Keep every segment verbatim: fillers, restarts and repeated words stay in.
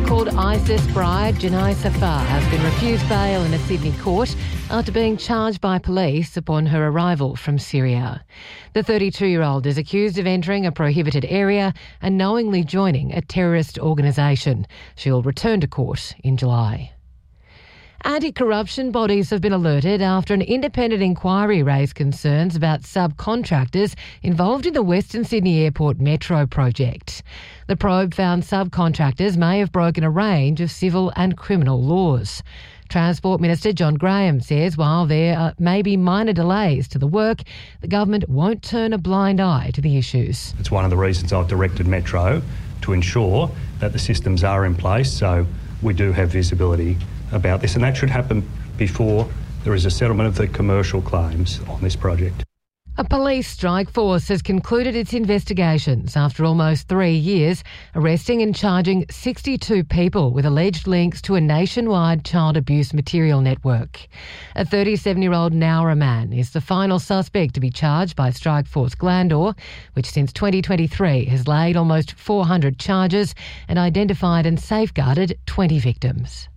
So-called ISIS bride Janai Safar has been refused bail in a Sydney court after being charged by police upon her arrival from Syria. The thirty-two-year-old is accused of entering a prohibited area and knowingly joining a terrorist organisation. She'll return to court in July. Anti-corruption bodies have been alerted after an independent inquiry raised concerns about subcontractors involved in the Western Sydney Airport Metro project. The probe found subcontractors may have broken a range of civil and criminal laws. Transport Minister John Graham says while there may be minor delays to the work, the government won't turn a blind eye to the issues. It's one of the reasons I've directed Metro to ensure that the systems are in place so we do have visibility about this, and that should happen before there is a settlement of the commercial claims on this project. A police strike force has concluded its investigations after almost three years, arresting and charging sixty-two people with alleged links to a nationwide child abuse material network. A thirty-seven-year-old Nowra man is the final suspect to be charged by Strike Force Glandore, which since twenty twenty-three has laid almost four hundred charges and identified and safeguarded twenty victims.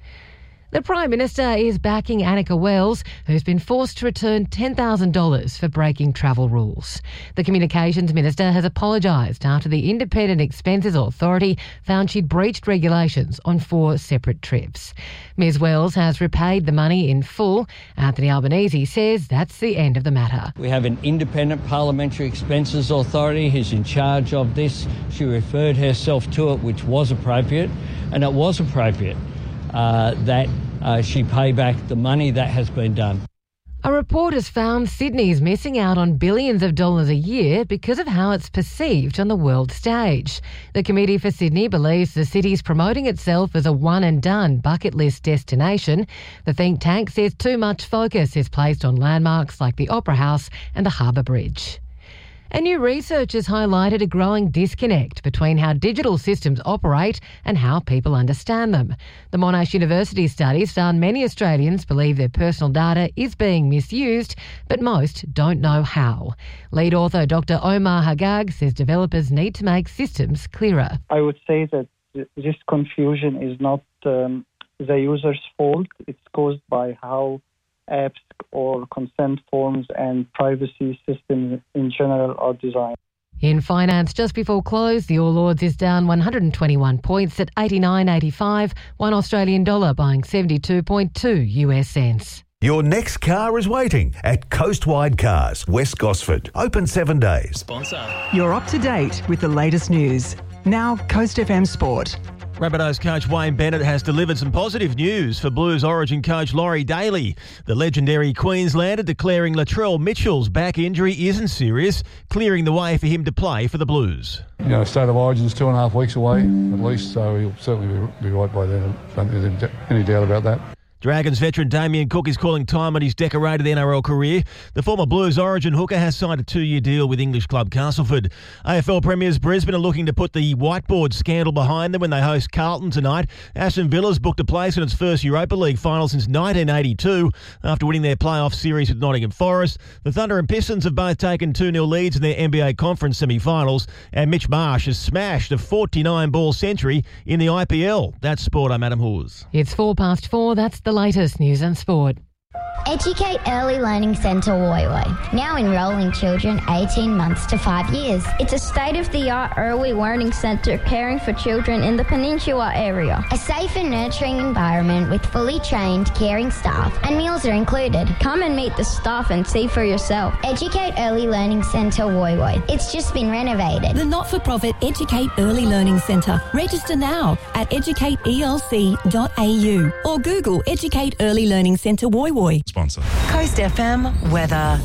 The Prime Minister is backing Annika Wells, who's been forced to return ten thousand dollars for breaking travel rules. The Communications Minister has apologised after the Independent Expenses Authority found she'd breached regulations on four separate trips. Ms Wells has repaid the money in full. Anthony Albanese says that's the end of the matter. We have an Independent Parliamentary Expenses Authority who's in charge of this. She referred herself to it, which was appropriate, and it was appropriate. Uh, that uh, she pay back the money that has been done. A report has found Sydney's missing out on billions of dollars a year because of how it's perceived on the world stage. The Committee for Sydney believes the city's promoting itself as a one-and-done bucket list destination. The think tank says too much focus is placed on landmarks like the Opera House and the Harbour Bridge. And new research has highlighted a growing disconnect between how digital systems operate and how people understand them. The Monash University studies found many Australians believe their personal data is being misused, but most don't know how. Lead author Doctor Omar Haggag says developers need to make systems clearer. I would say that this confusion is not um, the user's fault. It's caused by how apps or consent forms and privacy systems in general are designed. In finance, just before close, the All Ords is down one hundred twenty-one points at eighty-nine eighty-five, one Australian dollar buying seventy-two point two U S cents. Your next car is waiting at Coastwide Cars, West Gosford. Open seven days. Sponsor. You're up to date with the latest news. Now, Coast F M Sport. Rabbitohs coach Wayne Bennett has delivered some positive news for Blues Origin coach Laurie Daly. The legendary Queenslander declaring Latrell Mitchell's back injury isn't serious, clearing the way for him to play for the Blues. You know, State of Origin's two and a half weeks away at least, so he'll certainly be, be right by then. Don't there's any doubt about that. Dragons veteran Damien Cook is calling time on his decorated N R L career. The former Blues Origin hooker has signed a two-year deal with English club Castleford. A F L Premiers Brisbane are looking to put the whiteboard scandal behind them when they host Carlton tonight. Aston Villa's booked a place in its first Europa League final since nineteen eighty-two after winning their playoff series with Nottingham Forest. The Thunder and Pistons have both taken two nil leads in their N B A conference semi-finals, and Mitch Marsh has smashed a forty-nine ball century in the I P L. That's sport. I'm Adam Hawes. It's four past four. That's the latest news and sport. Educate Early Learning Centre Woy Woy, now enrolling children eighteen months to five years. It's a state-of-the-art early learning centre caring for children in the Peninsula area. A safe and nurturing environment with fully trained, caring staff, and meals are included. Come and meet the staff and see for yourself. Educate Early Learning Centre Woy Woy. It's just been renovated. The not-for-profit Educate Early Learning Centre. Register now at educate E L C dot A U or Google Educate Early Learning Centre Woy Woy. Sponsor. Coast F M weather.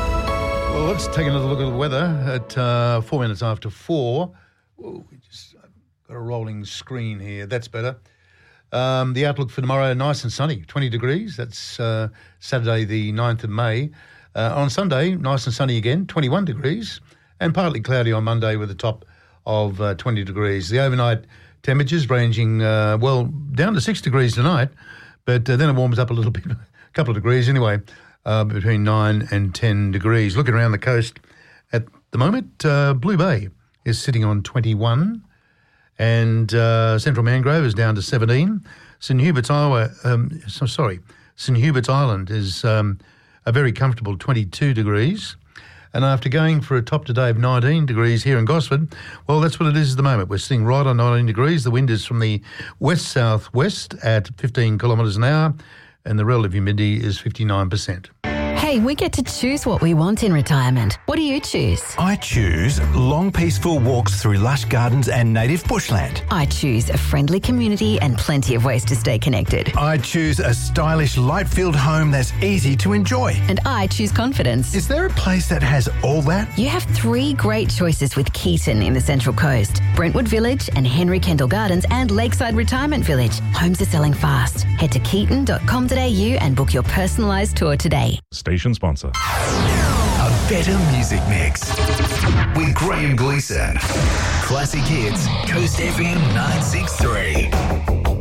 Well, let's take another look at the weather at uh, four minutes after four. Whoa, we just got a rolling screen here. That's better. Um, the outlook for tomorrow, nice and sunny, twenty degrees. That's uh, Saturday the ninth of May. Uh, on Sunday, nice and sunny again, twenty-one degrees, and partly cloudy on Monday with a top of uh, twenty degrees. The overnight temperatures ranging, uh, well, down to six degrees tonight, but uh, then it warms up a little bit. A couple of degrees anyway, uh, between nine and ten degrees. Looking around the coast at the moment, uh, Blue Bay is sitting on twenty-one and uh, Central Mangrove is down to seventeen. St Hubert's Iowa, um, so, sorry, St Hubert's Island is um, a very comfortable twenty-two degrees. And after going for a top today of nineteen degrees here in Gosford, well, that's what it is at the moment. We're sitting right on nineteen degrees. The wind is from the west-southwest at fifteen kilometres an hour, and the relative humidity is fifty-nine percent. Hey, we get to choose what we want in retirement. What do you choose? I choose long, peaceful walks through lush gardens and native bushland. I choose a friendly community and plenty of ways to stay connected. I choose a stylish, light-filled home that's easy to enjoy. And I choose confidence. Is there a place that has all that? You have three great choices with Keaton in the Central Coast. Brentwood Village and Henry Kendall Gardens and Lakeside Retirement Village. Homes are selling fast. Head to keaton dot com dot a u and book your personalised tour today. Station sponsor. A better music mix with Graham Gleeson. Classic hits, Coast F M nine six three.